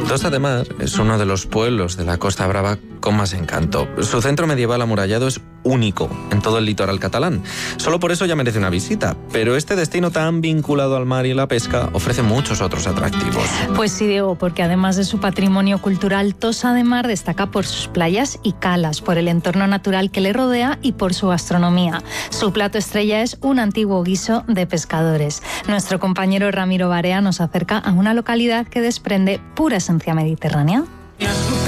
Tossa de Mar es uno de los pueblos de la Costa Brava con más encanto. Su centro medieval amurallado es único en todo el litoral catalán. Solo por eso ya merece una visita, pero este destino tan vinculado al mar y la pesca ofrece muchos otros atractivos. Pues sí, Diego, porque además de su patrimonio cultural, Tossa de Mar destaca por sus playas y calas, por el entorno natural que le rodea y por su gastronomía. Su plato estrella es un antiguo guiso de pescadores. Nuestro compañero Ramiro Barea nos acerca a una localidad que desprende pura esencia mediterránea.